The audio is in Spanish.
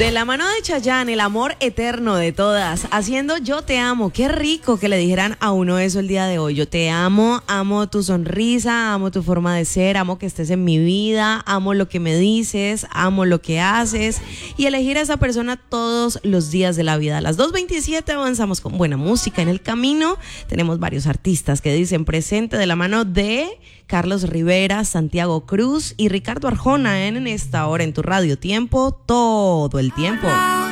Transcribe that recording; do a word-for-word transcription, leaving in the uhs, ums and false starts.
De la mano de Chayanne, el amor eterno de todas, haciendo Yo Te Amo. Qué rico que le dijeran a uno eso el día de hoy. Yo te amo, amo tu sonrisa, amo tu forma de ser, amo que estés en mi vida, amo lo que me dices, amo lo que haces. Y elegir a esa persona todos los días de la vida. A las dos veintisiete avanzamos con buena música en el camino. Tenemos varios artistas que dicen presente de la mano de Carlos Rivera, Santiago Cruz y Ricardo Arjona en esta hora en tu radio. Tiempo, todo el tiempo.